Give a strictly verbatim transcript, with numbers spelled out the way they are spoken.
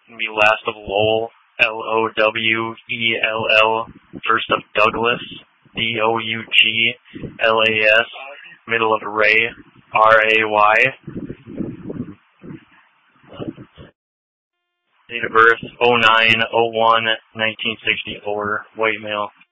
Gonna be last of Lowell, L O W E L L. First of Douglas, D O U G L A S. Middle of Ray, R A Y. Date of birth, oh nine oh one nineteen sixty-four, white male.